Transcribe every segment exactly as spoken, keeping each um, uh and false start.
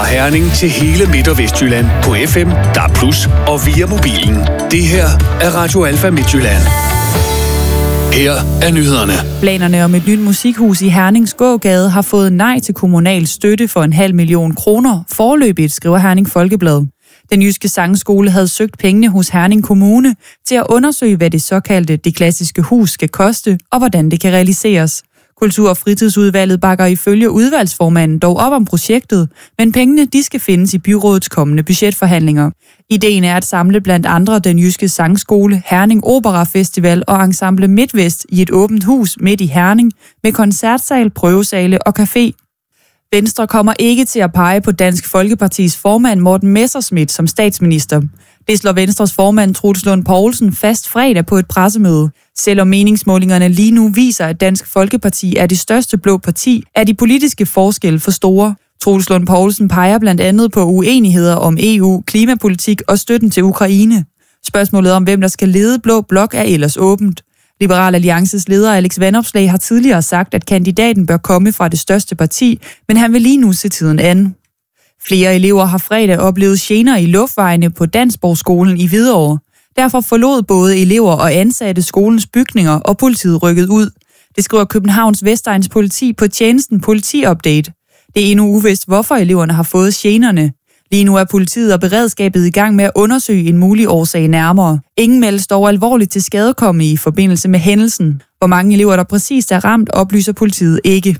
Herning til hele Midt- og Vestjylland på F M, D A B plus, og via mobilen. Det her er Radio Alfa Midtjylland. Her er nyhederne. Planerne om et nyt musikhus i Hernings gågade har fået nej til kommunal støtte for en halv million kroner. Foreløbigt, skriver Herning Folkeblad. Den jyske sangskole havde søgt pengene hos Herning Kommune til at undersøge, hvad det såkaldte Det Klassiske Hus skal koste, og hvordan det kan realiseres. Kultur- og fritidsudvalget bakker ifølge udvalgsformanden dog op om projektet, men pengene de skal findes i byrådets kommende budgetforhandlinger. Ideen er at samle blandt andre den jyske sangskole, Herning Opera Festival og Ensemble MidtVest i et åbent hus midt i Herning med koncertsal, prøvesale og café. Venstre kommer ikke til at pege på Dansk Folkepartis formand Morten Messerschmidt som statsminister. Det slår Venstres formand Troels Lund Poulsen fast fredag på et pressemøde. Selvom meningsmålingerne lige nu viser, at Dansk Folkeparti er det største blå parti, er de politiske forskelle for store. Troels Lund Poulsen peger blandt andet på uenigheder om E U, klimapolitik og støtten til Ukraine. Spørgsmålet om, hvem der skal lede Blå Blok, er ellers åbent. Liberal Alliances leder Alex Vanopslagh har tidligere sagt, at kandidaten bør komme fra det største parti, men han vil lige nu se tiden an. Flere elever har fredag oplevet gener i luftvejene på Dansborgskolen i Hvidovre. Derfor forlod både elever og ansatte skolens bygninger, og politiet rykkede ud. Det skriver Københavns Vestegns politi på tjenesten Politiupdate. Det er endnu uvist, hvorfor eleverne har fået generne. Lige nu er politiet og beredskabet i gang med at undersøge en mulig årsag nærmere. Ingen meldes dog alvorligt til skadekomme i forbindelse med hændelsen. Hvor mange elever der præcist er ramt, oplyser politiet ikke.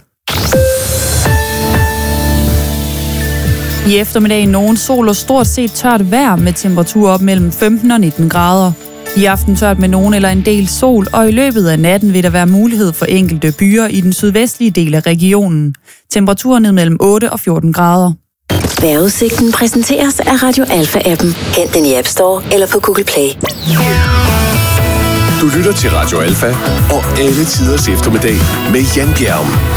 I eftermiddag nogen sol og stort set tørt vejr med temperaturer op mellem femten og nitten grader. I aften tørt med nogen eller en del sol, og i løbet af natten vil der være mulighed for enkelte byer i den sydvestlige del af regionen. Temperaturen ned mellem otte og fjorten grader. Vejrudsigten præsenteres af Radio Alfa-appen. Hent den i App Store eller på Google Play. Du lytter til Radio Alfa og alle tiders eftermiddag med Jan Bjerg.